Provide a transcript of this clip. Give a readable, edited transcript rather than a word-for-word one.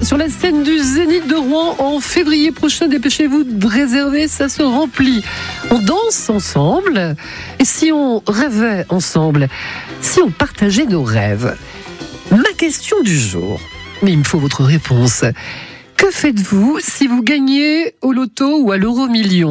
sur la scène du Zénith de Rouen en février prochain. Dépêchez-vous de réserver, ça se remplit. On danse ensemble. Et si on rêvait ensemble, si on partageait nos rêves? Ma question du jour, mais il me faut votre réponse. Que faites-vous si vous gagnez au loto ou à l'euro million ?